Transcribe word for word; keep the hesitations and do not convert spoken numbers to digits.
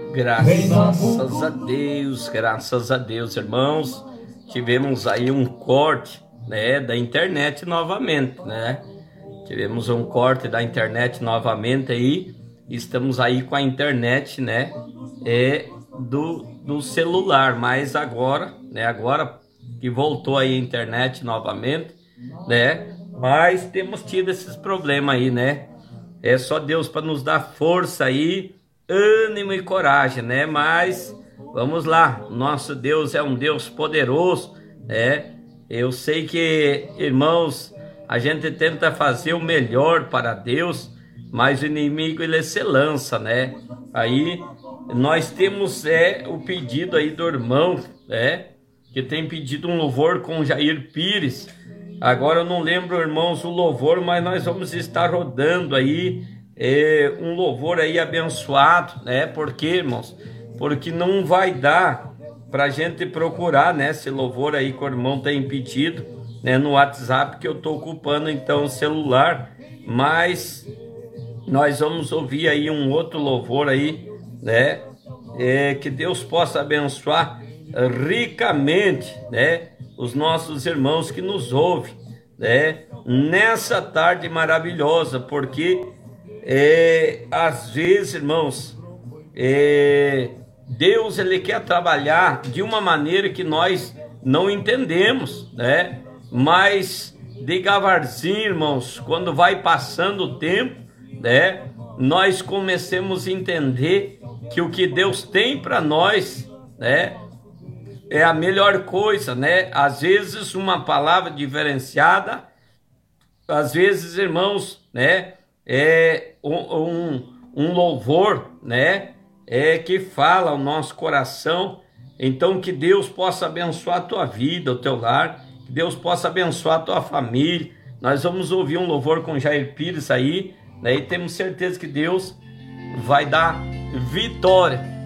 Graças a Deus, graças a Deus, irmãos. Tivemos aí um corte, né, da internet novamente, né? Tivemos um corte da internet novamente aí. Estamos aí com a internet, né, é do, do celular, mas agora, né, agora que voltou aí a internet novamente, né? Mas temos tido esses problemas aí, né? É só Deus para nos dar força aí, ânimo e coragem, né? Mas vamos lá, nosso Deus é um Deus poderoso, né? Eu sei que, irmãos, a gente tenta fazer o melhor para Deus, mas o inimigo ele se lança, né? Aí nós temos é o pedido aí do irmão, né? Que tem pedido um louvor com Jair Pires. Agora eu não lembro, irmãos, o louvor, mas nós vamos estar rodando aí é, um louvor aí abençoado, né? Por quê, irmãos? Porque não vai dar pra gente procurar, né, esse louvor aí que o irmão tem pedido, né, no WhatsApp, que eu tô ocupando então o celular, mas nós vamos ouvir aí um outro louvor aí, né, é, que Deus possa abençoar ricamente, né, os nossos irmãos que nos ouvem, né, nessa tarde maravilhosa, porque é, às vezes, irmãos, é, Deus ele quer trabalhar de uma maneira que nós não entendemos, né? Mas devagarzinho, irmãos, quando vai passando o tempo, né? Nós começamos a entender que o que Deus tem para nós, né? É a melhor coisa, né? Às vezes uma palavra diferenciada, às vezes, irmãos, né? É um, um, um louvor, né? É que fala o nosso coração. Então que Deus possa abençoar a tua vida, o teu lar, que Deus possa abençoar a tua família. Nós vamos ouvir um louvor com Jair Pires aí, né? E temos certeza que Deus vai dar vitória